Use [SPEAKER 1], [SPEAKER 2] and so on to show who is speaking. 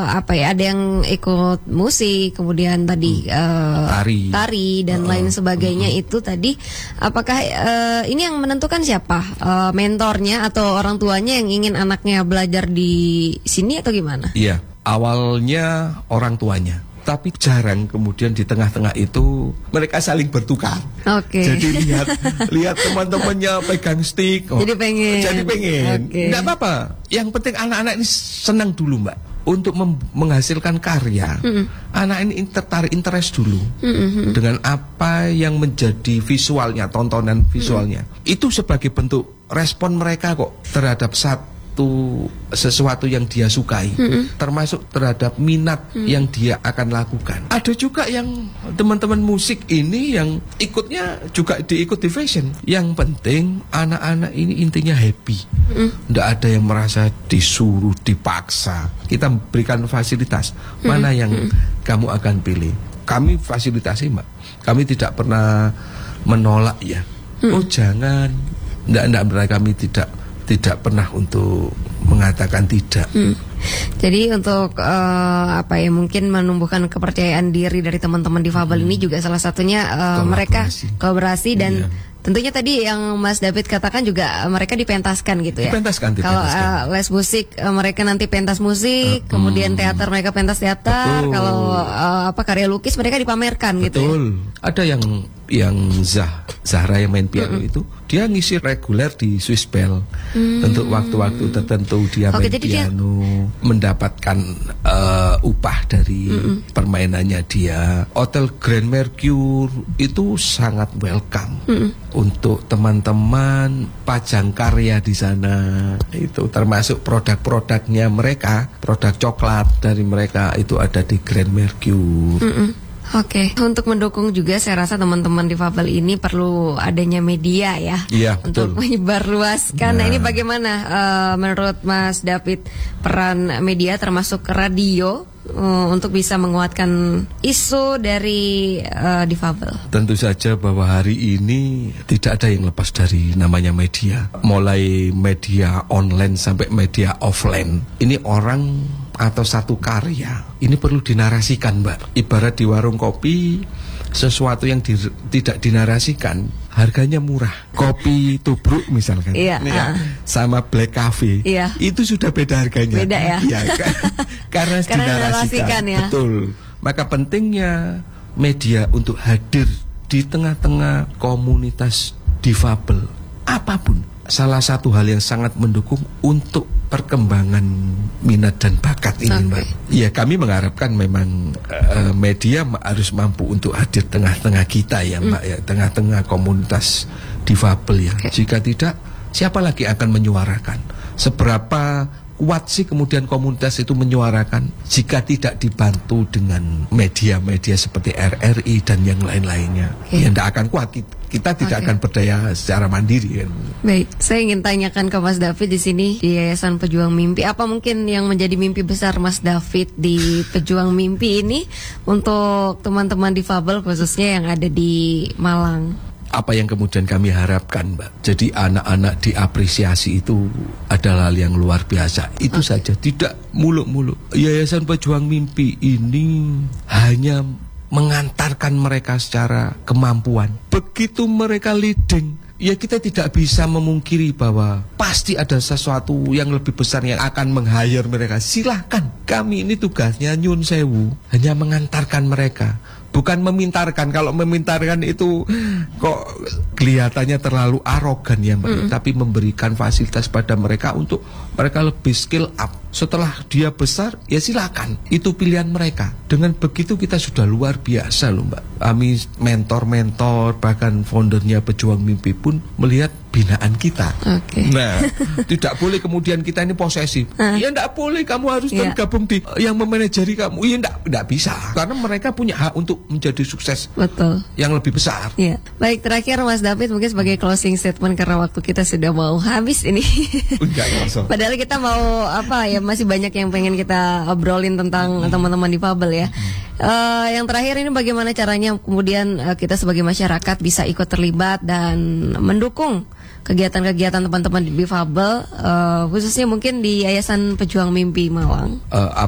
[SPEAKER 1] ada yang ikut musik, kemudian tadi tari dan lain sebagainya. Itu tadi apakah ini yang menentukan siapa? Mentornya atau orang tuanya yang ingin anaknya belajar di sini atau gimana?
[SPEAKER 2] Iya, awalnya orang tuanya. Tapi jarang kemudian di tengah-tengah itu mereka saling bertukar. Jadi lihat teman-temannya pegang stick.
[SPEAKER 1] Jadi pengen.
[SPEAKER 2] Nggak apa-apa. Yang penting anak-anak ini senang dulu, Mbak. Untuk menghasilkan karya, anak ini tertarik interest dulu dengan apa yang menjadi visualnya, tontonan visualnya. Itu sebagai bentuk respon mereka kok terhadap sesuatu yang dia sukai, termasuk terhadap minat yang dia akan lakukan. Ada juga yang teman-teman musik ini yang ikutnya juga diikuti fashion. Yang penting anak-anak ini intinya happy. Nggak ada yang merasa disuruh, dipaksa. Kita berikan fasilitas. Mana yang kamu akan pilih? Kami fasilitasi, Mbak. Kami tidak pernah menolak ya. Oh jangan. Nggak, kami tidak pernah untuk mengatakan tidak.
[SPEAKER 1] Jadi untuk mungkin menumbuhkan kepercayaan diri dari teman-teman difabel ini juga salah satunya mereka kolaborasi dan tentunya tadi yang Mas David katakan juga mereka dipentaskan gitu ya. Kalau les musik mereka nanti pentas musik, kemudian teater mereka pentas teater. Kalau karya lukis mereka dipamerkan gitu.
[SPEAKER 2] Betul. Ada yang Zahra yang main piano itu dia ngisi reguler di Swiss Bell untuk waktu-waktu tertentu dia main piano, mendapatkan upah dari permainannya dia. Hotel Grand Mercure itu sangat welcome untuk teman-teman pajang karya di sana. Itu termasuk produk-produknya mereka, produk coklat dari mereka itu ada di Grand Mercure.
[SPEAKER 1] Untuk mendukung juga saya rasa teman-teman difabel ini perlu adanya media ya.
[SPEAKER 2] Iya,
[SPEAKER 1] untuk menyebarluaskan. Nah ini bagaimana menurut Mas David peran media termasuk radio untuk bisa menguatkan isu dari difabel?
[SPEAKER 2] Tentu saja bahwa hari ini tidak ada yang lepas dari namanya media. Mulai media online sampai media offline. Ini orang atau satu karya ini perlu dinarasikan, Mbak. Ibarat di warung kopi, sesuatu yang tidak dinarasikan harganya murah. Kopi tubruk misalkan, sama black coffee, itu sudah beda harganya.
[SPEAKER 1] Beda ya?
[SPEAKER 2] Iya, karena dinarasikan ya? Betul. Maka pentingnya media untuk hadir di tengah-tengah komunitas difabel apapun. Salah satu hal yang sangat mendukung untuk perkembangan minat dan bakat ini, Mbak. Ya, kami mengharapkan memang media harus mampu untuk hadir tengah-tengah kita ya, Mbak, ya, tengah-tengah komunitas difabel ya. Jika tidak, siapa lagi akan menyuarakan? Seberapa kuat sih kemudian komunitas itu menyuarakan jika tidak dibantu dengan media-media seperti RRI dan yang lain-lainnya? Ya tidak akan kuat, kita tidak akan berdaya secara mandiri kan.
[SPEAKER 1] Baik, saya ingin tanyakan ke Mas David di sini di Yayasan Pejuang Mimpi, apa mungkin yang menjadi mimpi besar Mas David di Pejuang Mimpi ini untuk teman-teman difabel khususnya yang ada di Malang?
[SPEAKER 2] Apa yang kemudian kami harapkan, Mbak? Jadi anak-anak diapresiasi itu adalah hal yang luar biasa. Itu saja, tidak muluk-muluk. Yayasan Pejuang Mimpi ini hanya mengantarkan mereka secara kemampuan. Begitu mereka leading, ya kita tidak bisa memungkiri bahwa pasti ada sesuatu yang lebih besar yang akan meng-hire mereka. Silahkan, kami ini tugasnya nyun sewu, hanya mengantarkan mereka, bukan memintarkan. Kalau memintarkan itu kok kelihatannya terlalu arogan ya, Mbak. Tapi memberikan fasilitas pada mereka untuk mereka lebih skill up. Setelah dia besar, ya silakan, itu pilihan mereka. Dengan begitu kita sudah luar biasa loh, Mbak. Kami mentor-mentor, bahkan foundernya Pejuang Mimpi pun melihat binaan kita. Nah, tidak boleh kemudian kita ini posesif. Ya tidak boleh, kamu harus bergabung di yang memanajeri kamu. Ya tidak bisa, karena mereka punya hak untuk menjadi sukses.
[SPEAKER 1] Betul.
[SPEAKER 2] Yang lebih besar.
[SPEAKER 1] Ya. Baik, terakhir Mas David mungkin sebagai closing statement karena waktu kita sudah mau habis ini. Padahal kita mau masih banyak yang pengen kita obrolin tentang teman-teman difabel ya. Yang terakhir ini bagaimana caranya kemudian kita sebagai masyarakat bisa ikut terlibat dan mendukung kegiatan-kegiatan teman-teman difabel, khususnya mungkin di Yayasan Pejuang Mimpi Malang.